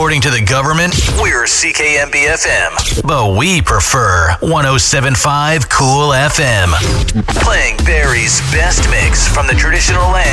according to the government, we're CKMB FM. But we prefer 107.5 Cool FM. Playing Barrie's best mix from the traditional land